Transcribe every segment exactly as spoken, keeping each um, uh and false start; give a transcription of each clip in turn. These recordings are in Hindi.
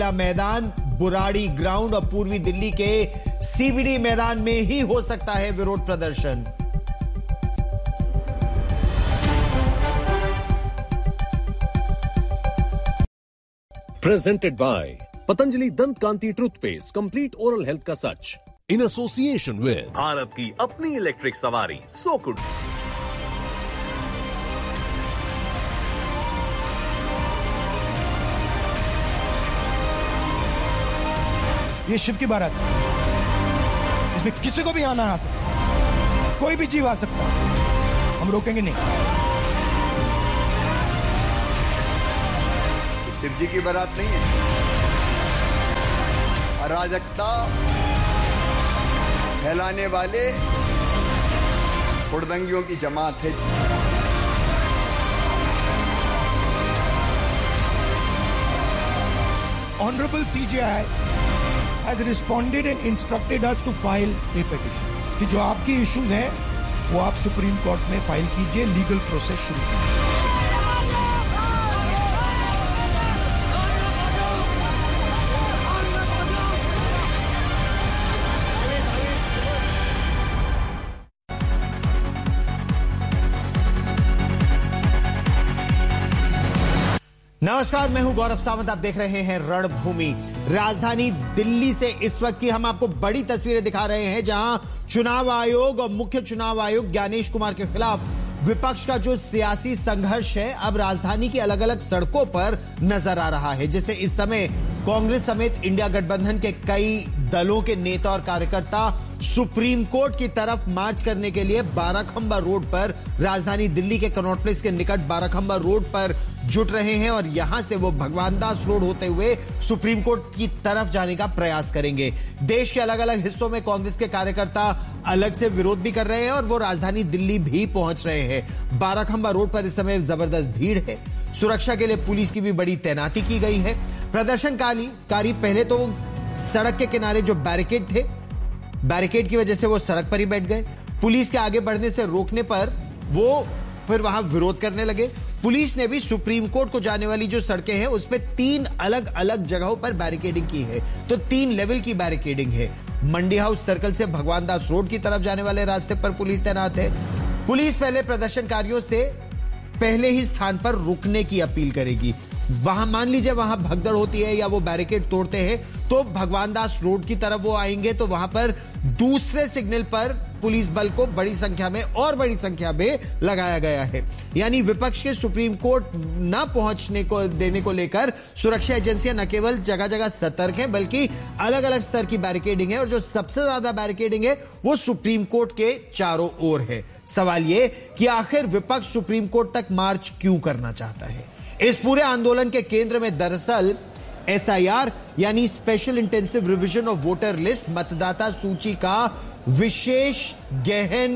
मैदान, बुराड़ी ग्राउंड और पूर्वी दिल्ली के सीबीडी मैदान में ही हो सकता है विरोध प्रदर्शन। Presented by Patanjali Dant Kanti Toothpaste, complete oral health का सच, in association with भारत की अपनी इलेक्ट्रिक सवारी सोकुड। ये शिव की बारात है, इसमें किसी को भी आना आ सकता, कोई भी जीव आ सकता, हम रोकेंगे नहीं। शिव जी की बारात नहीं है, अराजकता फैलाने वाले हुड़दंगियों की जमात है। Honorable C J I has responded and instructed us to file a petition कि जो आपकी इश्यूज हैं वो आप सुप्रीम कोर्ट में फाइल कीजिए, लीगल प्रोसेस शुरू कीजिए। नमस्कार, मैं हूं गौरव सावंत। आप देख रहे हैं रणभूमि। राजधानी दिल्ली से इस वक्त की हम आपको बड़ी तस्वीरें दिखा रहे हैं, जहां चुनाव आयोग और मुख्य चुनाव आयुक्त ज्ञानेश कुमार के खिलाफ विपक्ष का जो सियासी संघर्ष है अब राजधानी की अलग अलग सड़कों पर नजर आ रहा है। जैसे इस समय कांग्रेस समेत इंडिया गठबंधन के कई दलों के नेता और कार्यकर्ता सुप्रीम कोर्ट की तरफ मार्च करने के लिए बाराखंबा रोड पर, राजधानी दिल्ली के कनॉट प्लेस के निकट बाराखंबा रोड पर जुट रहे हैं और यहां से वो भगवान दास रोड होते हुए सुप्रीम कोर्ट की तरफ जाने का प्रयास करेंगे। देश के अलग अलग हिस्सों में कांग्रेस के कार्यकर्ता अलग से विरोध भी कर रहे हैं और वो राजधानी दिल्ली भी पहुंच रहे हैं। बाराखंबा रोड पर इस समय जबरदस्त भीड़ है। सुरक्षा के लिए पुलिस की भी बड़ी तैनाती की गई है। प्रदर्शनकारी कारी पहले तो सड़क के किनारे जो बैरिकेड थे, बैरिकेड की वजह से वो सड़क पर ही बैठ गए। पुलिस के आगे बढ़ने से रोकने पर वो फिर वहां विरोध करने लगे। पुलिस ने भी सुप्रीम कोर्ट को जाने वाली जो सड़कें हैं उस पे तीन अलग अलग जगहों पर बैरिकेडिंग की है, तो तीन लेवल की बैरिकेडिंग है। मंडी हाउस सर्कल से भगवान दास रोड की तरफ जाने वाले रास्ते पर पुलिस तैनात है। पुलिस पहले प्रदर्शनकारियों से पहले ही स्थान पर रुकने की अपील करेगी। वहां मान लीजिए वहां भगदड़ होती है या वो बैरिकेड तोड़ते हैं तो भगवान दास रोड की तरफ वो आएंगे, तो वहां पर दूसरे सिग्नल पर पुलिस बल को बड़ी संख्या में और बड़ी संख्या में लगाया गया है। यानी विपक्ष के सुप्रीम कोर्ट न पहुंचने को देने को लेकर सुरक्षा एजेंसियां न केवल जगह जगह सतर्क हैं बल्कि अलग अलग स्तर की बैरिकेडिंग है और जो सबसे ज्यादा बैरिकेडिंग है वो सुप्रीम कोर्ट के चारों ओर है। सवाल यह कि आखिर विपक्ष सुप्रीम कोर्ट तक मार्च क्यों करना चाहता है? इस पूरे आंदोलन के केंद्र में दरअसल एस आई आर यानी special intensive revision of voter list, मतदाता सूची का विशेष गहन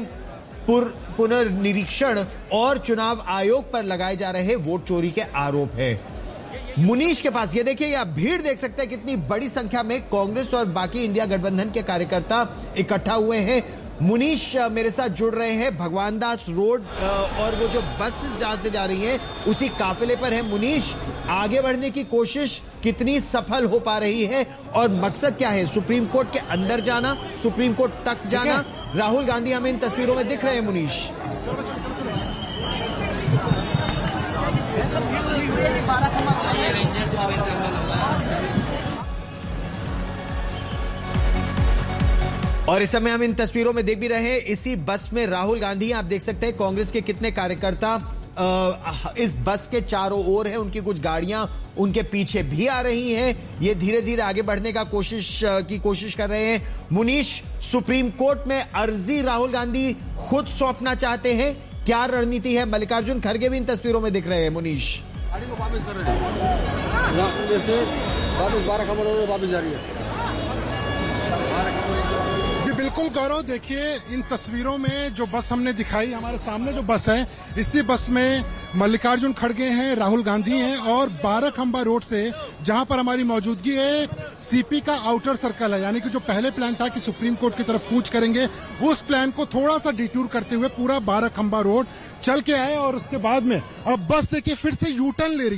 पुनर्निरीक्षण और चुनाव आयोग पर लगाए जा रहे वोट चोरी के आरोप है। मुनीश के पास ये देखिए, आप भीड़ देख सकते हैं कितनी बड़ी संख्या में कांग्रेस और बाकी इंडिया गठबंधन के कार्यकर्ता इकट्ठा हुए हैं। मुनीश मेरे साथ जुड़ रहे हैं भगवान दास रोड और वो जो बस जहां से जा रही है उसी काफिले पर है। मुनीश, आगे बढ़ने की कोशिश कितनी सफल हो पा रही है और मकसद क्या है? सुप्रीम कोर्ट के अंदर जाना, सुप्रीम कोर्ट तक जाना? राहुल गांधी हमें इन तस्वीरों में दिख रहे हैं। मुनीश, और इस समय हम इन तस्वीरों में देख भी रहे हैं, इसी बस में राहुल गांधी, आप देख सकते हैं कांग्रेस के कितने कार्यकर्ता इस बस के चारों ओर हैं, उनकी कुछ गाड़ियां उनके पीछे भी आ रही हैं। ये धीरे धीरे आगे बढ़ने का कोशिश की कोशिश कर रहे हैं। मुनीश, सुप्रीम कोर्ट में अर्जी राहुल गांधी खुद सौंपना चाहते हैं, क्या रणनीति है? मल्लिकार्जुन खड़गे भी इन तस्वीरों में दिख रहे हैं। मुनीश, गाड़ी को वापस कर रहे हैं, जैसे वापस बारह खबर वापस जा रही है। बिल्कुल गौरव, देखिए इन तस्वीरों में जो बस हमने दिखाई, हमारे सामने जो बस है, इसी बस में मल्लिकार्जुन खड़गे हैं, राहुल गांधी हैं और बाराखंबा रोड से जहां पर हमारी मौजूदगी है सीपी का आउटर सर्कल है, यानी कि जो पहले प्लान था कि सुप्रीम कोर्ट की तरफ कूच करेंगे, उस प्लान को थोड़ा सा डिटूर करते हुए पूरा बाराखंबा रोड चल के आए और उसके बाद में अब बस देखिए फिर से यू टर्न ले रही है।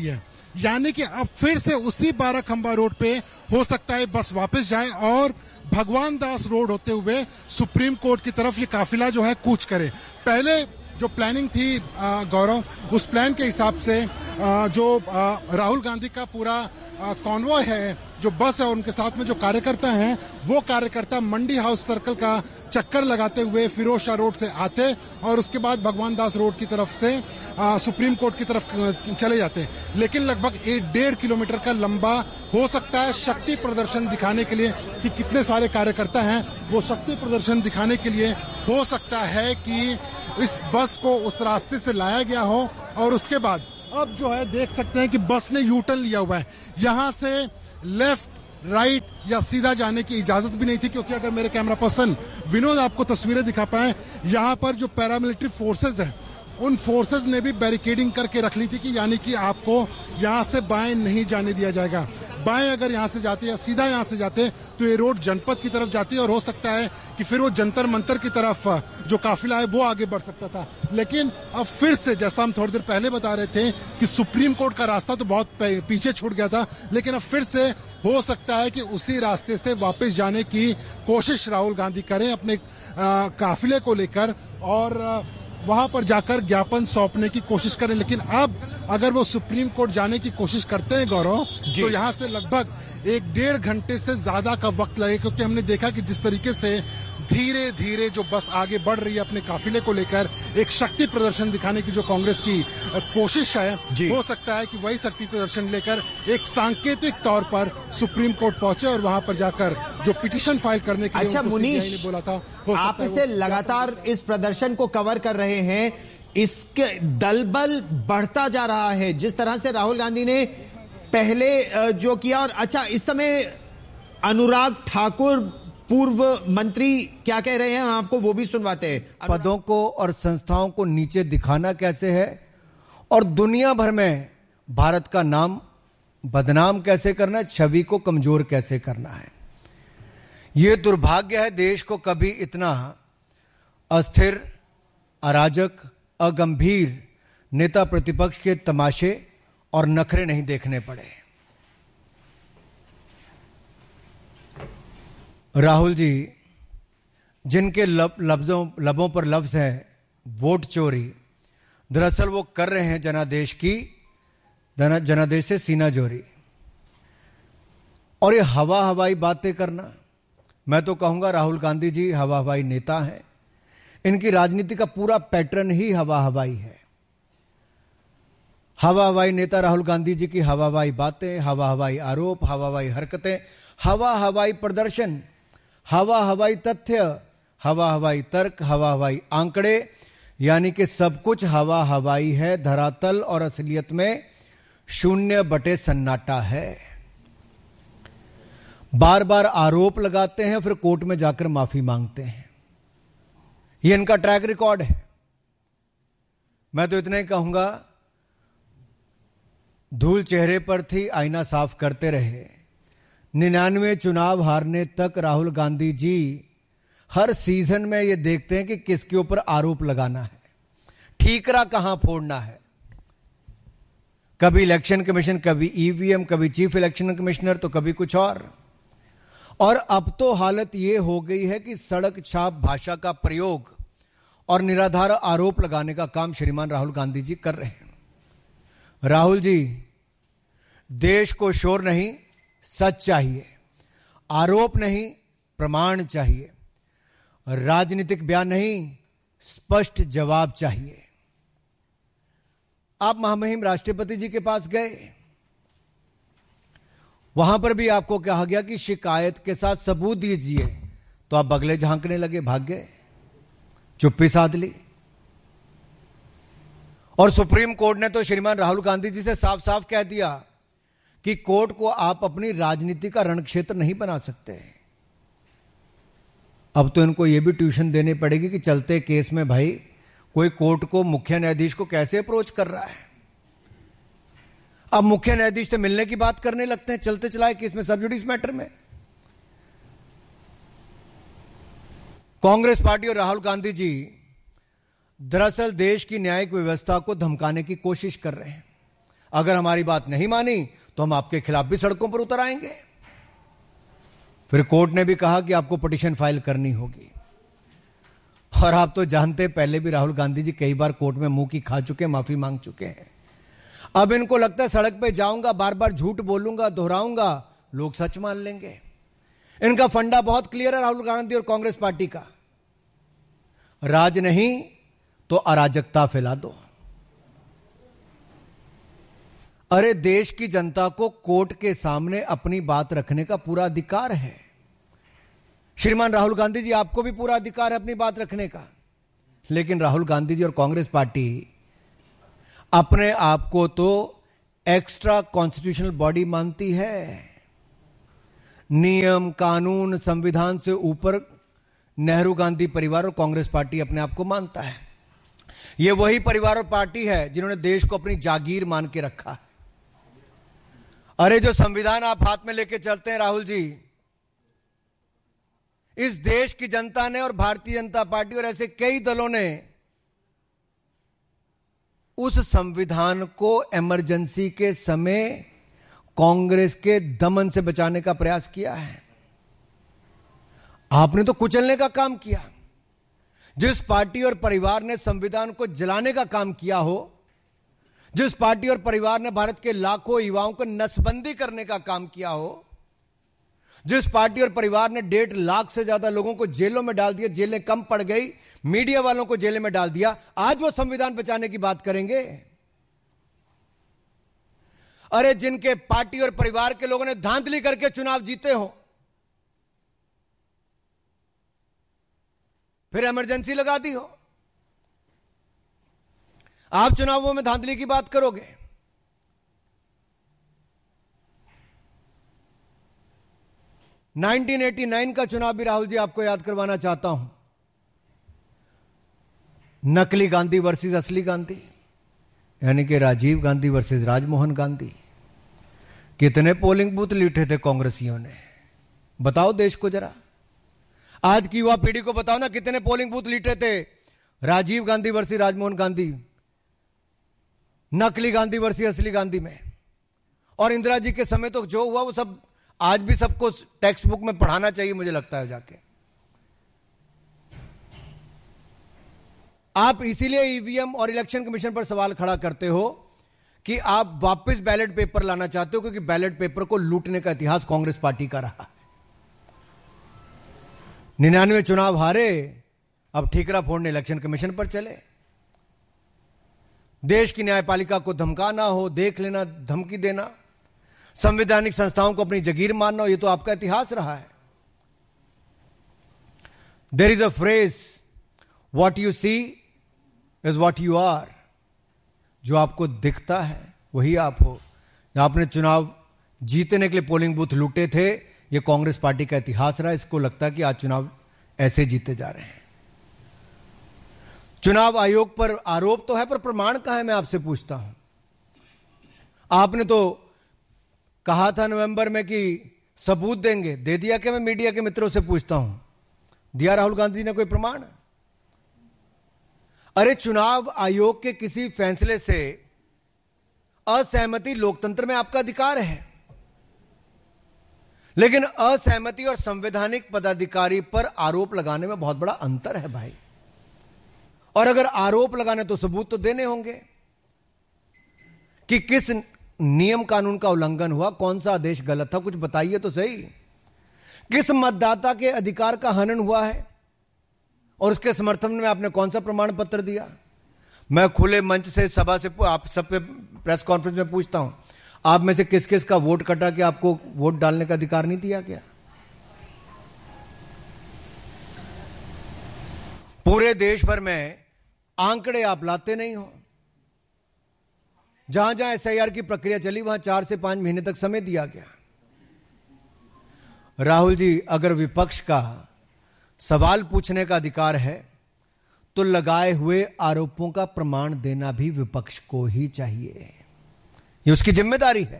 यानी कि अब फिर से उसी बारह खंबा रोड पे हो सकता है बस वापस जाए और भगवान दास रोड होते हुए सुप्रीम कोर्ट की तरफ ये काफिला जो है कूच करे। पहले जो प्लानिंग थी गौरव, उस प्लान के हिसाब से आ, जो आ, राहुल गांधी का पूरा कॉन्वॉय है, जो बस है, उनके साथ में जो कार्यकर्ता हैं, वो कार्यकर्ता मंडी हाउस सर्कल का चक्कर लगाते हुए फिरोज शाह रोड से आते और उसके बाद भगवान दास रोड की तरफ से आ, सुप्रीम कोर्ट की तरफ चले जाते। लेकिन लगभग एक डेढ़ किलोमीटर का लंबा हो सकता है शक्ति प्रदर्शन दिखाने के लिए कि कितने सारे कार्यकर्ता हैं, वो शक्ति प्रदर्शन दिखाने के लिए हो सकता है कि इस बस को उस रास्ते से लाया गया हो। और उसके बाद अब जो है देख सकते हैं कि बस ने यू टर्न लिया हुआ है। यहां से लेफ्ट, राइट या सीधा जाने की इजाजत भी नहीं थी, क्योंकि अगर मेरे कैमरा पर्सन विनोद आपको तस्वीरें दिखा पाए, यहां पर जो पैरामिलिट्री फोर्सेज है, उन फोर्सेज ने भी बैरिकेडिंग करके रख ली थी कि यानी कि आपको यहां से बाएं नहीं जाने दिया जाएगा। बाएं अगर यहां से जाते या सीधा यहां से जाते तो ये रोड जनपद की तरफ जाती और हो सकता है कि फिर वो जंतर मंतर की तरफ जो काफिला है वो आगे बढ़ सकता था। लेकिन अब फिर से, जैसा हम थोड़ी देर पहले बता रहे थे कि सुप्रीम कोर्ट का रास्ता तो बहुत पीछे छूट गया था, लेकिन अब फिर से हो सकता है कि उसी रास्ते से वापस जाने की कोशिश राहुल गांधी करें अपने काफिले को लेकर और वहां पर जाकर ज्ञापन सौंपने की कोशिश करें। लेकिन अब अगर वो सुप्रीम कोर्ट जाने की कोशिश करते हैं गौरव, तो यहां से लगभग एक डेढ़ घंटे से ज्यादा का वक्त लगेगा, क्योंकि हमने देखा कि जिस तरीके से धीरे धीरे जो बस आगे बढ़ रही है अपने काफिले को लेकर एक शक्ति प्रदर्शन दिखाने की जो कांग्रेस की कोशिश है, हो सकता है कि वही शक्ति प्रदर्शन लेकर एक सांकेतिक तौर पर सुप्रीम कोर्ट पहुंचे और वहां पर जाकर जो पिटीशन फाइल करने के लिए अच्छा मुनीष ने बोला था, आप इसे लगातार इस प्रदर्शन को कवर कर रहे हैं, इसके दलबल बढ़ता जा रहा है जिस तरह से राहुल गांधी ने पहले जो किया। और अच्छा, इस समय अनुराग ठाकुर पूर्व मंत्री क्या कह रहे हैं, आपको वो भी सुनवाते हैं। पदों को और संस्थाओं को नीचे दिखाना कैसे है और दुनिया भर में भारत का नाम बदनाम कैसे करना है, छवि को कमजोर कैसे करना है। यह दुर्भाग्य है, देश को कभी इतना अस्थिर, अराजक, अगंभीर नेता प्रतिपक्ष के तमाशे और नखरे नहीं देखने पड़े। राहुल जी, जिनके लब, लफ्जों लबों पर लफ्ज है वोट चोरी, दरअसल वो कर रहे हैं जनादेश की जनादेश से सीना जोरी। और ये हवा हवाई बातें करना, मैं तो कहूंगा राहुल गांधी जी हवा हवाई नेता हैं। इनकी राजनीति का पूरा पैटर्न ही हवा हवाई है। हवा हवाई नेता राहुल गांधी जी की हवा हवाई बातें, हवा हवाई आरोप, हवा हवाई हरकतें, हवा हवाई प्रदर्शन, हवा हवाई तथ्य, हवा हवाई तर्क, हवा हवाई आंकड़े, यानी कि सब कुछ हवा हवाई है। धरातल और असलियत में शून्य बटे सन्नाटा है। बार बार आरोप लगाते हैं, फिर कोर्ट में जाकर माफी मांगते हैं। यह इनका ट्रैक रिकॉर्ड है। मैं तो इतना ही कहूंगा, धूल चेहरे पर थी, आईना साफ करते रहे। निन्यानवे चुनाव हारने तक राहुल गांधी जी हर सीजन में ये देखते हैं कि किसके ऊपर आरोप लगाना है, ठीकरा कहां फोड़ना है। कभी इलेक्शन कमीशन, कभी ईवीएम, कभी चीफ इलेक्शन कमिश्नर, तो कभी कुछ और। और अब तो हालत यह हो गई है कि सड़क छाप भाषा का प्रयोग और निराधार आरोप लगाने का काम श्रीमान राहुल गांधी जी कर रहे हैं। राहुल जी, देश को शोर नहीं, सच चाहिए, आरोप नहीं, प्रमाण चाहिए, राजनीतिक बयान नहीं, स्पष्ट जवाब चाहिए। आप महामहिम राष्ट्रपति जी के पास गए, वहां पर भी आपको कहा गया कि शिकायत के साथ सबूत दीजिए, तो आप बगले झांकने लगे, भाग गए, चुप्पी साध ली। और सुप्रीम कोर्ट ने तो श्रीमान राहुल गांधी जी से साफ साफ कह दिया कि कोर्ट को आप अपनी राजनीति का रणक्षेत्र नहीं बना सकते। अब तो इनको यह भी ट्यूशन देनी पड़ेगी कि चलते केस में भाई कोई कोर्ट को, मुख्य न्यायाधीश को कैसे अप्रोच कर रहा है। अब मुख्य न्यायाधीश से मिलने की बात करने लगते हैं चलते चलाए केस में, सब जुडिस मैटर में। कांग्रेस पार्टी और राहुल गांधी जी दरअसल देश की न्यायिक व्यवस्था को धमकाने की कोशिश कर रहे हैं। अगर हमारी बात नहीं मानी तो हम आपके खिलाफ भी सड़कों पर उतर आएंगे। फिर कोर्ट ने भी कहा कि आपको पिटीशन फाइल करनी होगी। और आप तो जानते, पहले भी राहुल गांधी जी कई बार कोर्ट में मुंह की खा चुके, माफी मांग चुके हैं। अब इनको लगता है सड़क पे जाऊंगा, बार बार झूठ बोलूंगा, दोहराऊंगा, लोग सच मान लेंगे। इनका फंडा बहुत क्लियर है राहुल गांधी और कांग्रेस पार्टी का, राज नहीं तो अराजकता फैला दो। अरे देश की जनता को कोर्ट के सामने अपनी बात रखने का पूरा अधिकार है। श्रीमान राहुल गांधी जी, आपको भी पूरा अधिकार है अपनी बात रखने का, लेकिन राहुल गांधी जी और कांग्रेस पार्टी अपने आप को तो एक्स्ट्रा कॉन्स्टिट्यूशनल बॉडी मानती है। नियम, कानून, संविधान से ऊपर नेहरू गांधी परिवार और कांग्रेस पार्टी अपने आप को मानता है। यह वही परिवार और पार्टी है जिन्होंने देश को अपनी जागीर मान के रखा है। अरे जो संविधान आप हाथ में लेके चलते हैं राहुल जी, इस देश की जनता ने और भारतीय जनता पार्टी और ऐसे कई दलों ने उस संविधान को इमरजेंसी के समय कांग्रेस के दमन से बचाने का प्रयास किया है। आपने तो कुचलने का काम किया। जिस पार्टी और परिवार ने संविधान को जलाने का काम किया हो, जिस पार्टी और परिवार ने भारत के लाखों युवाओं को नसबंदी करने का काम किया हो, जिस पार्टी और परिवार ने डेढ़ लाख से ज्यादा लोगों को जेलों में डाल दिया, जेलें कम पड़ गई, मीडिया वालों को जेलें में डाल दिया, आज वो संविधान बचाने की बात करेंगे? अरे जिनके पार्टी और परिवार के लोगों ने धांधली करके चुनाव जीते हो, फिर इमरजेंसी लगा दी हो, आप चुनावों में धांधली की बात करोगे? उन्नीस सौ नवासी का चुनाव भी राहुल जी आपको याद करवाना चाहता हूं। नकली गांधी वर्सेस असली गांधी, यानी कि राजीव गांधी वर्सेस राजमोहन गांधी। कितने पोलिंग बूथ लूटे थे कांग्रेसियों ने, बताओ देश को जरा। आज की युवा पीढ़ी को बताओ ना, कितने पोलिंग बूथ लूटे थे राजीव गांधी वर्सेस राजमोहन गांधी, नकली गांधी वर्सेस असली गांधी में। और इंदिरा जी के समय तो जो हुआ वो सब आज भी सबको टेक्स्ट बुक में पढ़ाना चाहिए, मुझे लगता है जाके। आप इसीलिए ईवीएम और इलेक्शन कमीशन पर सवाल खड़ा करते हो कि आप वापस बैलेट पेपर लाना चाहते हो, क्योंकि बैलेट पेपर को लूटने का इतिहास कांग्रेस पार्टी का रहा है। निन्यानवे चुनाव हारे, अब ठीकरा फोड़ने इलेक्शन कमीशन पर चले। देश की न्यायपालिका को धमकाना हो, देख लेना, धमकी देना, संवैधानिक संस्थाओं को अपनी जगीर मानना हो, यह तो आपका इतिहास रहा है। There is a phrase, what you see is what you are. जो आपको दिखता है वही आप हो। आपने चुनाव जीतने के लिए पोलिंग बूथ लूटे थे, यह कांग्रेस पार्टी का इतिहास रहा। इसको लगता है कि आज चुनाव ऐसे जीते जा रहे हैं। चुनाव आयोग पर आरोप तो है, पर प्रमाण कहां है, मैं आपसे पूछता हूं। आपने तो कहा था नवंबर में कि सबूत देंगे, दे दिया क्या? मैं मीडिया के मित्रों से पूछता हूं, दिया राहुल गांधी ने कोई प्रमाण? अरे चुनाव आयोग के किसी फैसले से असहमति लोकतंत्र में आपका अधिकार है, लेकिन असहमति और संवैधानिक पदाधिकारी पर आरोप लगाने में बहुत बड़ा अंतर है भाई। और अगर आरोप लगाने तो सबूत तो देने होंगे कि किस नियम कानून का उल्लंघन हुआ, कौन सा आदेश गलत था, कुछ बताइए तो सही। किस मतदाता के अधिकार का हनन हुआ है और उसके समर्थन में आपने कौन सा प्रमाण पत्र दिया? मैं खुले मंच से, सभा से, आप सब पे प्रेस कॉन्फ्रेंस में पूछता हूं, आप में से किस किस का वोट कटा कि आपको वोट डालने का अधिकार नहीं दिया गया? पूरे देश भर में आंकड़े आप लाते नहीं हो। जहां जहां एसआईआर की प्रक्रिया चली वहां चार से पांच महीने तक समय दिया गया। राहुल जी, अगर विपक्ष का सवाल पूछने का अधिकार है तो लगाए हुए आरोपों का प्रमाण देना भी विपक्ष को ही चाहिए। ये उसकी जिम्मेदारी है।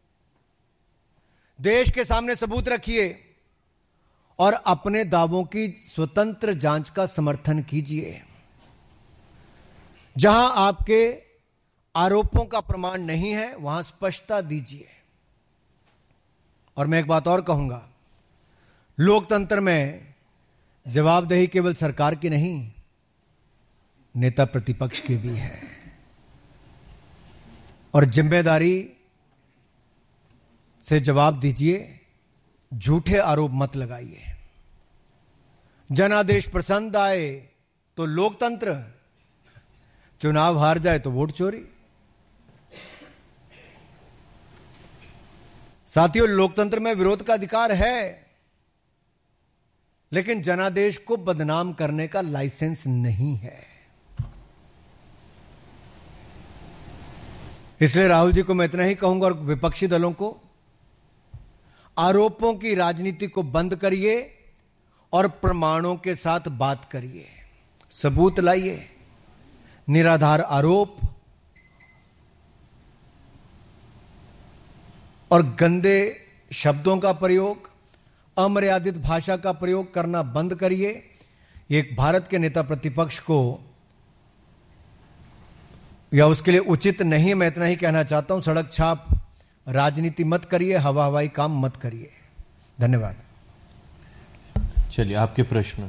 देश के सामने सबूत रखिए और अपने दावों की स्वतंत्र जांच का समर्थन कीजिए। जहां आपके आरोपों का प्रमाण नहीं है, वहां स्पष्टता दीजिए। और मैं एक बात और कहूंगा, लोकतंत्र में जवाबदेही केवल सरकार की नहीं, नेता प्रतिपक्ष की भी है। और जिम्मेदारी से जवाब दीजिए, झूठे आरोप मत लगाइए। जनादेश पसंद आए तो लोकतंत्र, चुनाव हार जाए तो वोट चोरी। साथियों, लोकतंत्र में विरोध का अधिकार है, लेकिन जनादेश को बदनाम करने का लाइसेंस नहीं है। इसलिए राहुल जी को मैं इतना ही कहूंगा और विपक्षी दलों को, आरोपों की राजनीति को बंद करिए और प्रमाणों के साथ बात करिए। सबूत लाइए। निराधार आरोप और गंदे शब्दों का प्रयोग, अमर्यादित भाषा का प्रयोग करना बंद करिए। एक भारत के नेता प्रतिपक्ष को या उसके लिए उचित नहीं। मैं इतना ही कहना चाहता हूं, सड़क छाप राजनीति मत करिए, हवा हवाई काम मत करिए। धन्यवाद। चलिए, आपके प्रश्न।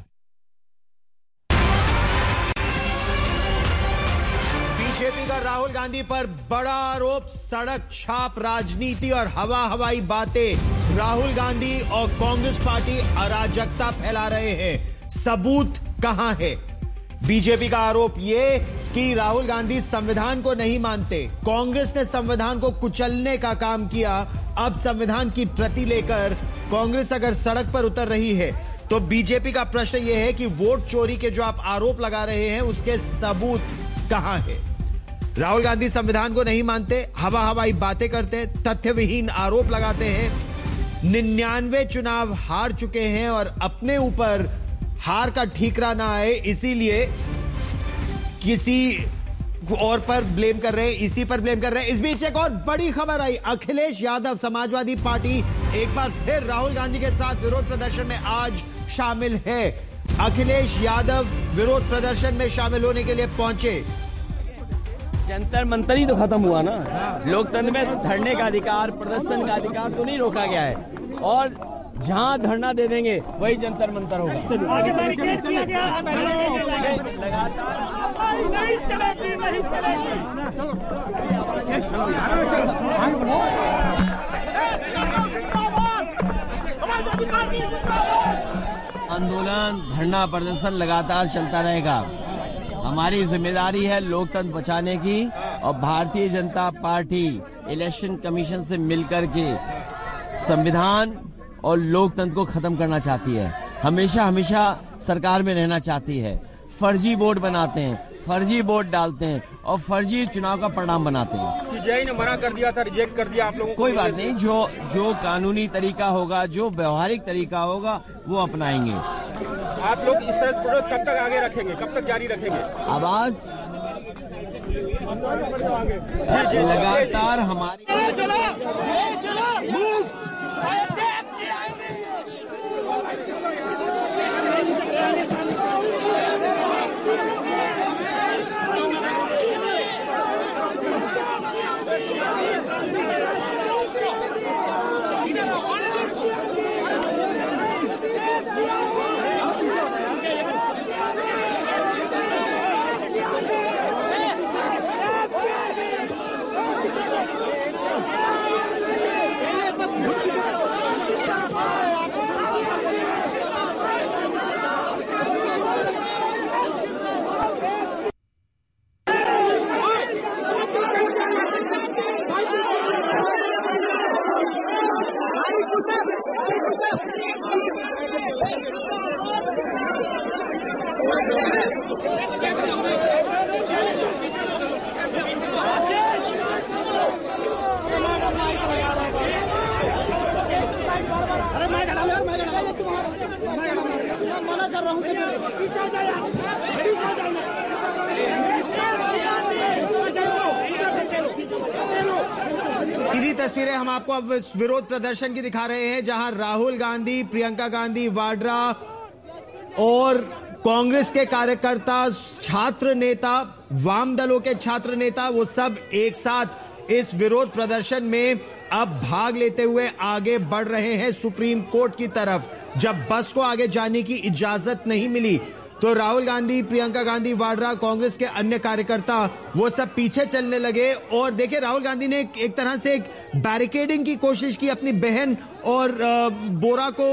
बीजेपी का राहुल गांधी पर बड़ा आरोप, सड़क छाप राजनीति और हवा हवाई बातें। राहुल गांधी और कांग्रेस पार्टी अराजकता फैला रहे हैं, सबूत कहां है? बीजेपी का आरोप यह कि राहुल गांधी संविधान को नहीं मानते, कांग्रेस ने संविधान को कुचलने का काम किया। अब संविधान की प्रति लेकर कांग्रेस अगर सड़क पर उतर रही है तो बीजेपी का प्रश्न यह है कि वोट चोरी के जो आप आरोप लगा रहे हैं उसके सबूत कहां है? राहुल गांधी संविधान को नहीं मानते, हवा हवाई बातें करते, तथ्य विहीन आरोप लगाते हैं। निन्यानवे चुनाव हार चुके हैं और अपने ऊपर हार का ठीकरा ना आए इसीलिए किसी और पर ब्लेम कर रहे हैं, इसी पर ब्लेम कर रहे हैं। इस बीच एक और बड़ी खबर आई, अखिलेश यादव समाजवादी पार्टी एक बार फिर राहुल गांधी के साथ विरोध प्रदर्शन में आज शामिल है। अखिलेश यादव विरोध प्रदर्शन में शामिल होने के लिए पहुंचे। जंतर मंतर ही तो खत्म हुआ ना। लोकतंत्र में धरने का अधिकार, प्रदर्शन का अधिकार तो नहीं रोका गया है, और जहां धरना दे देंगे वही जंतर मंतर होगा। आंदोलन, धरना, प्रदर्शन लगातार चलता रहेगा। हमारी जिम्मेदारी है लोकतंत्र बचाने की, और Bharatiya Janata party election commission से मिलकर के संविधान और लोकतंत्र को खत्म करना चाहती है। हमेशा हमेशा सरकार में रहना चाहती है। फर्जी वोट बनाते हैं, फर्जी वोट डालते हैं और फर्जी चुनाव का परिणाम बनाते हैं। सीजेआई ने मना कर दिया था, रिजेक्ट कर दिया आप लोगों को। कोई बात नहीं, जो जो कानूनी तरीका होगा, जो व्यवहारिक तरीका होगा वो अपनाएंगे। आप लोग इस तरह प्रोटेस्ट कब तक आगे रखेंगे, कब तक जारी रखेंगे? आवाज लगातार हमारी इसी तस्वीरें हम आपको अब विरोध प्रदर्शन की दिखा रहे हैं, जहां राहुल गांधी, प्रियंका गांधी वाड्रा और कांग्रेस के कार्यकर्ता, छात्र नेता वाम दलों के छात्र नेता, वो सब एक साथ इस विरोध प्रदर्शन में अब भाग लेते हुए आगे बढ़ रहे हैं सुप्रीम कोर्ट की तरफ। जब बस को आगे जाने की इजाजत नहीं मिली तो राहुल गांधी, प्रियंका गांधी वाड्रा, कांग्रेस के अन्य कार्यकर्ता वो सब पीछे चलने लगे। और देखिए, राहुल गांधी ने एक, एक तरह से एक बैरिकेडिंग की कोशिश की, अपनी बहन और बोरा को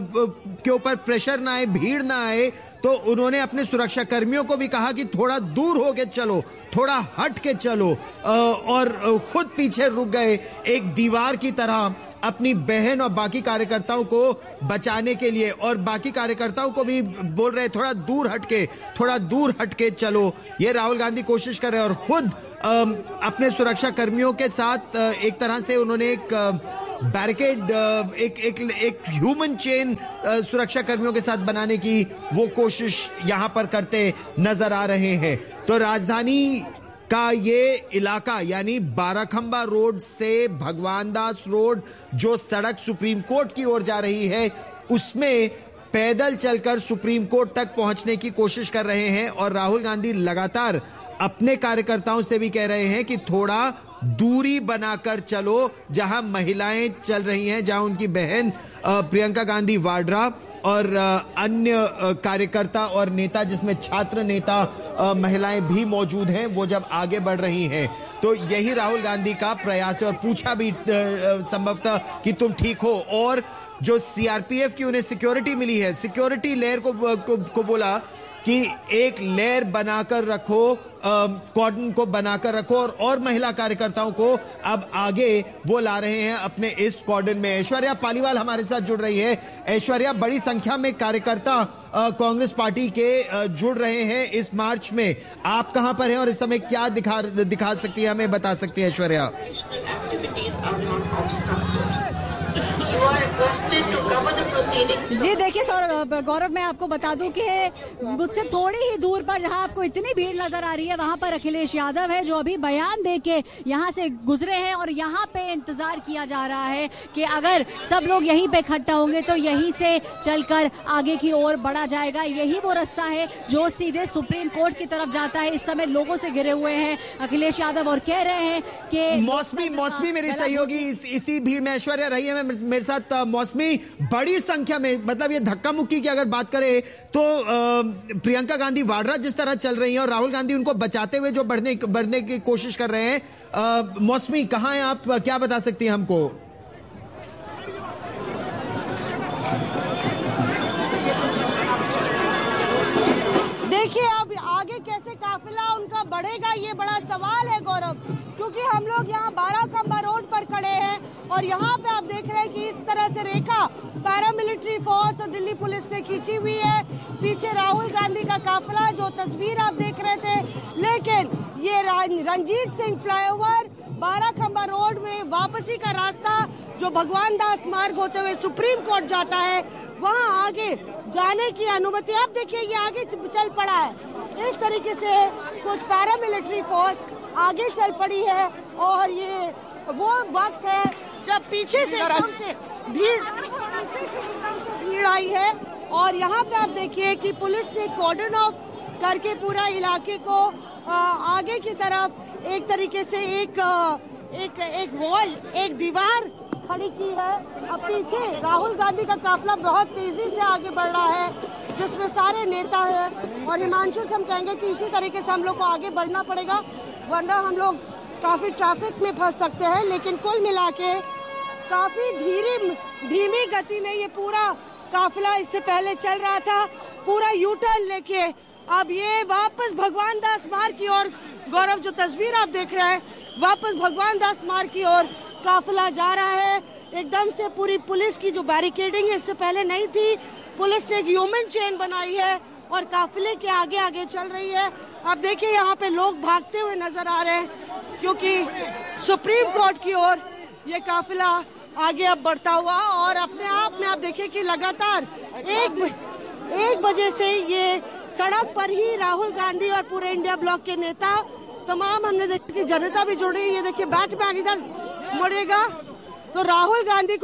के ऊपर प्रेशर ना आए, भीड़ ना आए, तो उन्होंने अपने सुरक्षा कर्मियों को भी कहा कि थोड़ा दूर होके चलो, थोड़ा हट के चलो, और खुद पीछे रुक गए एक दीवार की तरह अपनी बहन और बाकी कार्यकर्ताओं को बचाने के लिए। और बाकी कार्यकर्ताओं को भी बोल रहे थोड़ा दूर हटके, थोड़ा दूर हटके चलो। ये राहुल गांधी कोशिश कर रहे हैं और खुद अपने सुरक्षा कर्मियों के साथ एक तरह से उन्होंने एक बैरिकेड, एक एक एक ह्यूमन चेन सुरक्षा कर्मियों के साथ बनाने की वो कोशिश यहां पर करते नजर आ रहे हैं। तो राजधानी का ये इलाका यानी बाराखंबा रोड से भगवान दास रोड, जो सड़क सुप्रीम कोर्ट की ओर जा रही है, उसमें पैदल चलकर सुप्रीम कोर्ट तक पहुंचने की कोशिश कर रहे हैं। और राहुल गांधी लगातार अपने कार्यकर्ताओं से भी कह रहे हैं कि थोड़ा दूरी बनाकर चलो, जहां महिलाएं चल रही हैं, जहां उनकी बहन प्रियंका गांधी वाड्रा और अन्य कार्यकर्ता और नेता, जिसमें छात्र नेता महिलाएं भी मौजूद हैं, वो जब आगे बढ़ रही हैं, तो यही राहुल गांधी का प्रयास है। और पूछा भी संभवतः कि तुम ठीक हो। और जो सीआरपीएफ की उन्हें सिक्योरिटी मिली है, सिक्योरिटी लेयर को, को, को बोला कि एक लेयर बनाकर रखो, कॉर्डन को बनाकर रखो, और और महिला कार्यकर्ताओं को अब आगे वो ला रहे हैं अपने इस कॉर्डन में। ऐश्वर्या पालीवाल हमारे साथ जुड़ रही है। ऐश्वर्या, बड़ी संख्या में कार्यकर्ता कांग्रेस पार्टी के जुड़ रहे हैं इस मार्च में, आप कहां पर हैं और इस समय क्या दिखा दिखा सकती है, हमें बता सकती है ऐश्वर्या? जी देखिए सौरभ, गौरव, मैं आपको बता दूं कि मुझसे थोड़ी ही दूर पर जहां आपको इतनी भीड़ नजर आ रही है, वहां पर अखिलेश यादव है, जो अभी बयान देके यहां से गुजरे हैं। और यहां पे इंतजार किया जा रहा है कि अगर सब लोग यहीं पे इकट्ठा होंगे तो यहीं से चलकर आगे की ओर बढ़ा जाएगा। यही वो रास्ता है जो सीधे सुप्रीम कोर्ट की तरफ जाता है। इस समय लोगों से घिरे हुए हैं अखिलेश यादव और कह रहे हैं कि मौसमी मौसमी मेरी सहयोगी इस, इसी भीड़ में ऐश्वर्या रही है मेरे साथ। मौसमी, बड़ी संख्या में, मतलब ये धक्का मुक्की की अगर बात करें तो प्रियंका गांधी वाड्रा जिस तरह चल रही है और राहुल गांधी उनको बचाते हुए जो बढ़ने बढ़ने की कोशिश कर रहे हैं, मौसमी कहां हैं आप, क्या बता सकती हैं हमको? देखिए, अब आगे कैसे काफिला उनका बढ़ेगा, ये बड़ा सवाल है गौरव, क्योंकि हम लोग यहाँ बाराखंबा रोड पर खड़े हैं और यहाँ पे आप देख रहे हैं कि इस तरह से रेखा पैरामिलिट्री फोर्स और दिल्ली पुलिस ने खींची हुई है। पीछे राहुल गांधी का काफिला, जो तस्वीर आप देख रहे थे। लेकिन ये रंजीत सिंह फ्लाईओवर, बाराखंबा रोड में वापसी का रास्ता जो भगवान दास मार्ग होते हुए सुप्रीम कोर्ट जाता है, वहाँ आगे जाने की अनुमति, आप देखिए ये आगे चल पड़ा है। इस तरीके से कुछ पैरामिलिट्री फोर्स आगे चल पड़ी है और ये वो वक्त है जब पीछे से एकदम से भीड़ भीड़ आई है। और यहाँ पे आप देखिए कि पुलिस ने कॉर्डन ऑफ करके पूरा इलाके को आगे की तरफ एक तरीके से एक एक एक वॉल, एक दीवार खड़ी की है। अब पीछे राहुल गांधी का काफिला बहुत तेजी से आगे बढ़ रहा है, जिसमें सारे नेता हैं। और हिमांशु से हम कहेंगे कि इसी तरीके से हम लोग को आगे बढ़ना पड़ेगा, वरना हम लोग काफी ट्रैफिक में फंस सकते हैं। लेकिन कुल मिला के काफी धीरे धीमी गति में ये पूरा काफिला इससे पहले चल रहा था, पूरा यू टर्न लेके अब ये वापस भगवान दास मार्ग की ओर, गौरव जो तस्वीर आप देख रहे हैं, वापस भगवान दास मार्ग की ओर काफिला जा रहा है। एकदम से पूरी पुलिस की जो बैरिकेडिंग है इससे पहले नहीं थी, पुलिस ने एक ह्यूमन चेन बनाई है और काफिले के आगे आगे चल रही है। अब देखिए यहाँ पे लोग भागते हुए नजर आ रहे हैं, क्योंकि सुप्रीम कोर्ट की ओर ये काफिला आगे अब बढ़ता हुआ। और अपने आप में आप देखिए कि लगातार एक एक बजे से ये सड़क पर ही राहुल गांधी और पूरे इंडिया ब्लॉक के नेता, तमाम हमने देखा कि जनता भी जुड़ रही है। ये देखिए बैच बैग इधर मुड़ेगा तो राहुल गांधी को एक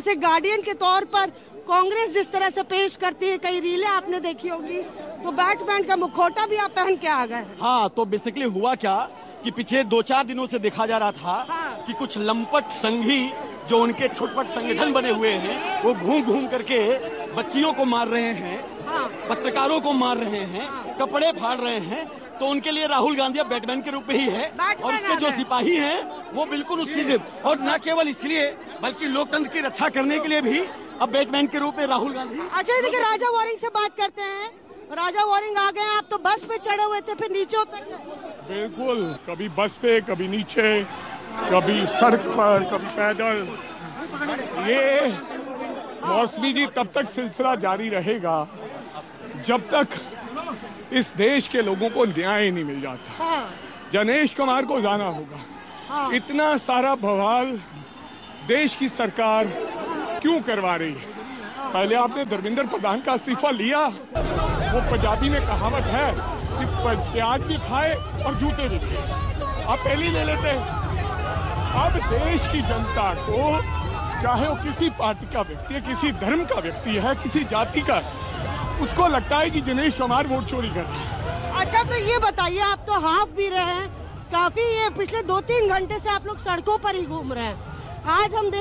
जैसे गार्डियन के तौर पर कांग्रेस जिस तरह से पेश करती है, कई रीलें आपने देखी होगी, तो बैटमैन का मुखौटा भी आप पहन के आ गए। हाँ, तो बेसिकली हुआ क्या कि पिछले दो चार दिनों से देखा जा रहा था हाँ। कि कुछ लंपट संघी जो उनके छोटपट संगठन बने हुए हैं वो घूम घूम करके बच्चियों को मार रहे हैं, हाँ। पत्रकारों को मार रहे हैं, हाँ। कपड़े फाड़ रहे हैं। तो उनके लिए राहुल गांधी अब बैटमैन के रूप में ही है और उसके जो सिपाही हैं वो बिल्कुल उस चीज और न केवल इसलिए बल्कि लोकतंत्र की रक्षा करने के लिए भी अब बैटमैन के रूप में राहुल गांधी। अच्छा, देखिए राजा वारिंग से बात करते हैं। राजा वारिंग आ गए, आप तो बस पे चढ़े हुए थे, फिर नीचे उतर गए। बिल्कुल, कभी बस पे, कभी नीचे, कभी सड़क पर, कभी पैदल। ये मौसमी जी तब तक सिलसिला जारी रहेगा जब तक इस देश के लोगों को न्याय नहीं मिल जाता। हाँ। जनेश कुमार को जाना होगा। हाँ। इतना सारा बवाल देश की सरकार क्यों करवा रही है? पहले आपने धर्मेंद्र प्रधान का इस्तीफा लिया। वो पंजाबी में कहावत है कि प्याज भी खाए और जूते भी खाए। आप पहले ले लेते। अब देश की जनता को, चाहे वो किसी पार्टी का व्यक्ति है, किसी धर्म का व्यक्ति है, किसी जाति का, उसको लगता है कि दिनेश कुमार वोट चोरी कर रहे हैं। अच्छा, तो ये बताइए, आप तो हाफ भी रहे हैं काफी, ये पिछले दो तीन घंटे से आप लोग सड़कों पर ही घूम रहे हैं। आज हम